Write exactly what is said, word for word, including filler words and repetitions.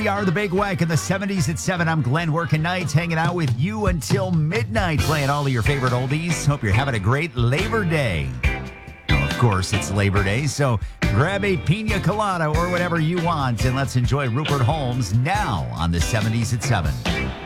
We are the Big Weck in the seventies at seven. I'm Glenn working nights, hanging out with you until midnight, playing all of your favorite oldies. Hope you're having a great Labor Day. Well, of course, it's Labor Day, so grab a pina colada or whatever you want, and let's enjoy Rupert Holmes now on the seventies at seven.